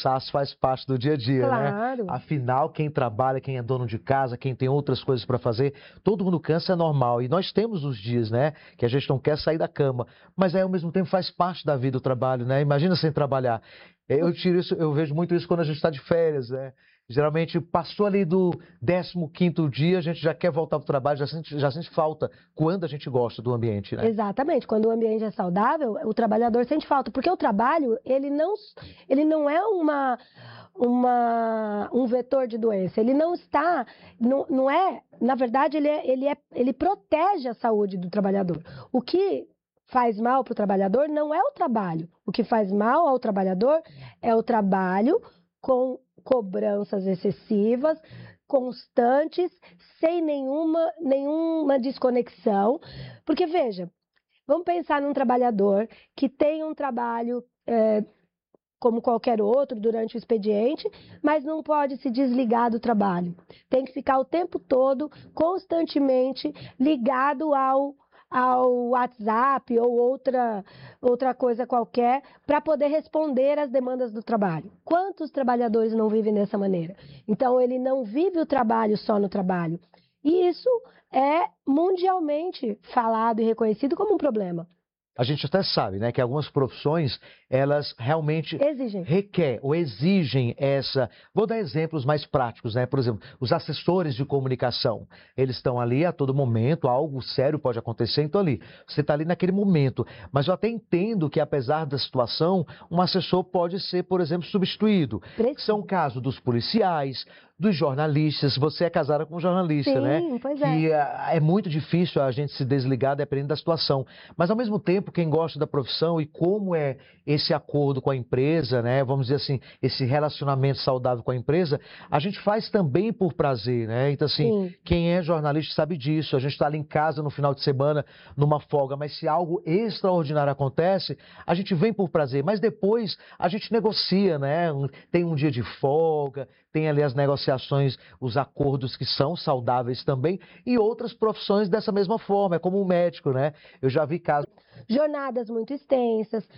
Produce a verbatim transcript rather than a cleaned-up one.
cansaço faz parte do dia a dia, Claro. né? Afinal, quem trabalha, quem é dono de casa, quem tem outras coisas para fazer, todo mundo cansa, é normal. E nós temos os dias, né, que a gente não quer sair da cama, mas aí ao mesmo tempo faz parte da vida o trabalho, né? Imagina sem trabalhar. Eu tiro isso, eu vejo muito isso quando a gente está de férias, né? Geralmente passou ali do décimo quinto dia, a gente já quer voltar para o trabalho, já sente, já sente falta quando a gente gosta do ambiente, né? Exatamente. Quando o ambiente é saudável, o trabalhador sente falta, porque o trabalho, ele não, ele não é uma, uma, um vetor de doença, ele não está, não, não é, na verdade, ele, é, ele, é, ele protege a saúde do trabalhador. O que faz mal para o trabalhador não é o trabalho, o que faz mal ao trabalhador é o trabalho com cobranças excessivas, constantes, sem nenhuma, nenhuma desconexão. Porque, veja, vamos pensar num trabalhador que tem um trabalho é, como qualquer outro durante o expediente, mas não pode se desligar do trabalho. Tem que ficar o tempo todo, constantemente, ligado ao ao WhatsApp ou outra, outra coisa qualquer para poder responder às demandas do trabalho. Quantos trabalhadores não vivem dessa maneira? Então, ele não vive o trabalho só no trabalho. E isso é mundialmente falado e reconhecido como um problema. A gente até sabe, né, que algumas profissões, elas realmente exigem. requer ou exigem essa... Vou dar exemplos mais práticos, né? Por exemplo, os assessores de comunicação, eles estão ali a todo momento, algo sério pode acontecer, então ali, você está ali naquele momento. Mas eu até entendo que, apesar da situação, um assessor pode ser, por exemplo, substituído. Preciso. São o caso dos policiais, dos jornalistas. Você é casada com um jornalista, Sim, né? Pois é. Que é muito difícil a gente se desligar dependendo da situação. Mas, ao mesmo tempo, quem gosta da profissão e como é esse acordo com a empresa, né? Vamos dizer assim, esse relacionamento saudável com a empresa, a gente faz também por prazer, né? Então, assim, Sim. quem é jornalista sabe disso. A gente está ali em casa no final de semana, numa folga, mas se algo extraordinário acontece, a gente vem por prazer. Mas depois a gente negocia, né? Tem um dia de folga, tem ali as negociações, os acordos que são saudáveis também, e outras profissões dessa mesma forma, é como um médico, né? Eu já vi casos... Jornadas muito extensas,